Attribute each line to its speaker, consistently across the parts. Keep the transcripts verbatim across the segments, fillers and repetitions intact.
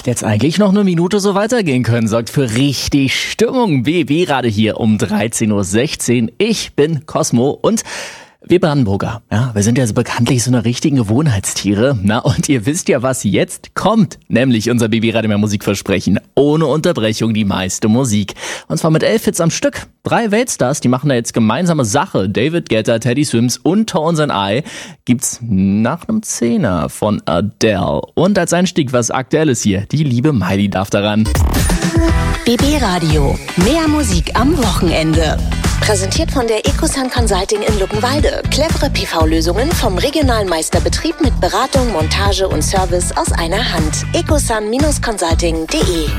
Speaker 1: Hätte jetzt eigentlich noch eine Minute so weitergehen können, sorgt für richtig Stimmung. B B gerade hier um dreizehn Uhr sechzehn. Ich bin Cosmo und wir Brandenburger, ja, wir sind ja so bekanntlich so eine richtigen Gewohnheitstiere. Na, und ihr wisst ja, was jetzt kommt. Nämlich unser B B Radio mehr Musikversprechen. Ohne Unterbrechung die meiste Musik. Und zwar mit elf Hits am Stück. Drei Weltstars, die machen da jetzt gemeinsame Sache. David Guetta, Teddy Swims und Tones and I gibt's nach einem Zehner von Adele. Und als Einstieg was Aktuelles hier. Die liebe Miley darf daran.
Speaker 2: B B Radio. Mehr Musik am Wochenende. Präsentiert von der Ecosun Consulting in Luckenwalde. Clevere P V-Lösungen vom regionalen Meisterbetrieb mit Beratung, Montage und Service aus einer Hand. ecosun Consulting punkt de.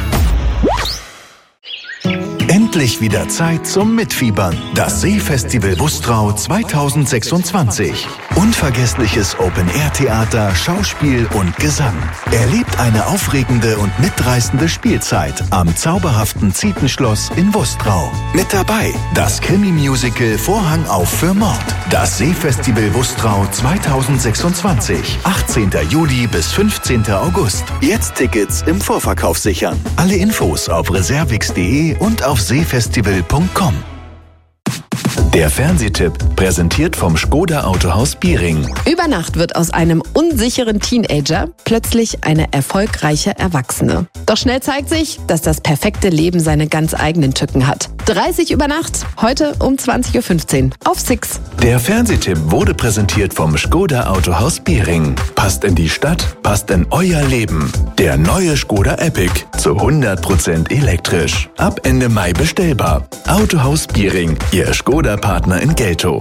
Speaker 3: Endlich wieder Zeit zum Mitfiebern. Das Seefestival Wustrau zweitausendsechsundzwanzig. Unvergessliches Open-Air-Theater, Schauspiel und Gesang. Erlebt eine aufregende und mitreißende Spielzeit am zauberhaften Zietenschloss in Wustrau. Mit dabei das Krimi-Musical Vorhang auf für Mord. Das Seefestival Wustrau zweitausendsechsundzwanzig. achtzehnten Juli bis fünfzehnten August. Jetzt Tickets im Vorverkauf sichern. Alle Infos auf reservix punkt de und auf seefestival punkt com. Der Fernsehtipp, präsentiert vom Škoda Autohaus Biering.
Speaker 4: Über Nacht wird aus einem unsicheren Teenager plötzlich eine erfolgreiche Erwachsene. Doch schnell zeigt sich, dass das perfekte Leben seine ganz eigenen Tücken hat. dreißig über Nacht, heute um zwanzig Uhr fünfzehn auf Six.
Speaker 3: Der Fernsehtipp wurde präsentiert vom Škoda Autohaus Biering. Passt in die Stadt, passt in euer Leben. Der neue Škoda Epic zu hundert Prozent elektrisch. Ab Ende Mai bestellbar. Autohaus Biering, Ihr Škoda-Partner in Geltow.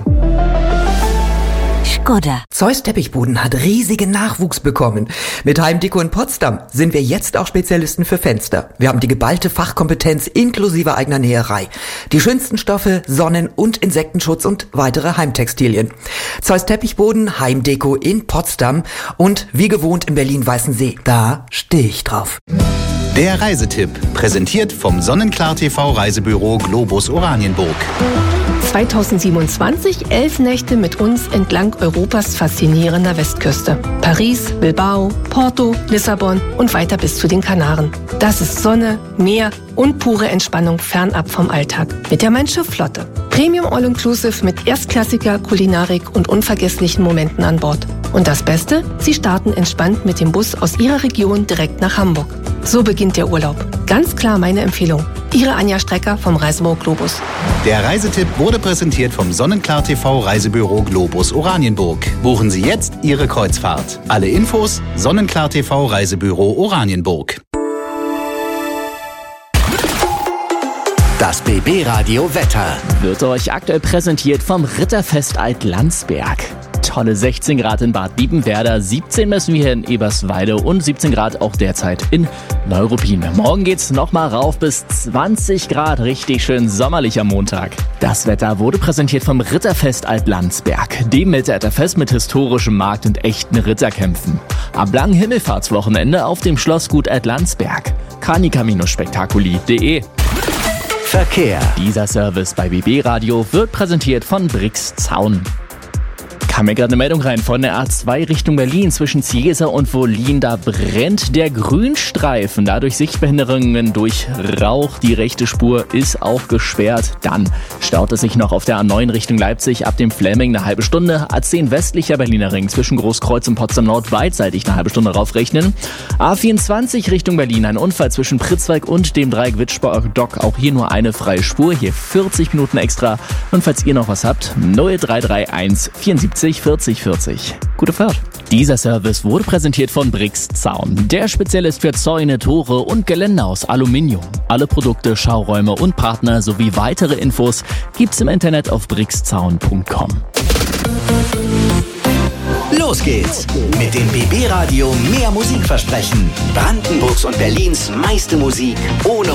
Speaker 5: Škoda.
Speaker 6: Zeus Teppichboden hat riesigen Nachwuchs bekommen. Mit Heimdeko in Potsdam sind wir jetzt auch Spezialisten für Fenster. Wir haben die geballte Fachkompetenz inklusive eigener Näherei. Die schönsten Stoffe, Sonnen- und Insektenschutz und weitere Heimtextilien. Zeus Teppichboden, Heimdeko in Potsdam und wie gewohnt in Berlin-Weißensee. Da stehe ich drauf.
Speaker 7: Der Reisetipp, präsentiert vom Sonnenklar T V Reisebüro Globus Oranienburg.
Speaker 8: zweitausendsiebenundzwanzig, elf Nächte mit uns entlang Europas faszinierender Westküste. Paris, Bilbao, Porto, Lissabon und weiter bis zu den Kanaren. Das ist Sonne, Meer und pure Entspannung fernab vom Alltag. Mit der Mein Schiff Flotte. Premium All-Inclusive mit erstklassiger Kulinarik und unvergesslichen Momenten an Bord. Und das Beste? Sie starten entspannt mit dem Bus aus Ihrer Region direkt nach Hamburg. So beginnt der Urlaub. Ganz klar meine Empfehlung. Ihre Anja Strecker vom Reisebüro Globus.
Speaker 7: Der Reisetipp wurde präsentiert vom Sonnenklar T V Reisebüro Globus Oranienburg. Buchen Sie jetzt Ihre Kreuzfahrt. Alle Infos Sonnenklar T V Reisebüro Oranienburg.
Speaker 3: Das B B Radio Wetter
Speaker 1: Wird euch aktuell präsentiert vom Ritterfest Alt-Landsberg. Tolle sechzehn Grad in Bad Liebenwerda, siebzehn messen wir hier in Eberswalde und siebzehn Grad auch derzeit in Neuruppin. Morgen geht's nochmal rauf bis zwanzig Grad, richtig schön sommerlich am Montag. Das Wetter wurde präsentiert vom Ritterfest Alt-Landsberg, dem Mittelalterfest mit historischem Markt und echten Ritterkämpfen. Am langen Himmelfahrtswochenende auf dem Schlossgut Alt-Landsberg. Carnica Spektakuli punkt de.
Speaker 3: Verkehr.
Speaker 1: Dieser Service bei B B Radio wird präsentiert von Brix Zaun. Kam mir gerade eine Meldung rein von der A zwei Richtung Berlin zwischen Ziesa und Wollin. Da brennt der Grünstreifen. Dadurch Sichtbehinderungen durch Rauch. Die rechte Spur ist auch gesperrt. Dann staut es sich noch auf der A neun Richtung Leipzig ab dem Fleming eine halbe Stunde. A zehn westlicher Berliner Ring zwischen Großkreuz und Potsdam Nord beidseitig eine halbe Stunde raufrechnen. A vierundzwanzig Richtung Berlin. Ein Unfall zwischen Pritzwalk und dem Dreieck Wittstock. Auch hier nur eine freie Spur. Hier vierzig Minuten extra. Und falls ihr noch was habt, null drei drei eins vierundsiebzig vierzig vierzig. Gute Fahrt. Dieser Service wurde präsentiert von Brix Zaun, der Spezialist für Zäune, Tore und Geländer aus Aluminium. Alle Produkte, Schauräume und Partner sowie weitere Infos gibt's im Internet auf brix zaun punkt com.
Speaker 3: Los geht's mit dem B B Radio mehr Musikversprechen. Brandenburgs und Berlins meiste Musik ohne